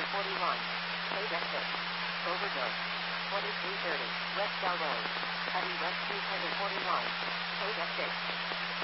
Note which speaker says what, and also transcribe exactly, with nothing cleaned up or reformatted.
Speaker 1: forty-one. Code exit. Overdose. twenty-three thirty. West Bell Road. Cutting West three forty-one. Code exit.